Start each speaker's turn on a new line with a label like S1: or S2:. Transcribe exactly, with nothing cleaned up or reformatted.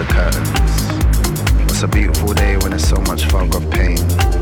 S1: the curtains. It's a beautiful day when there's so much fog of pain.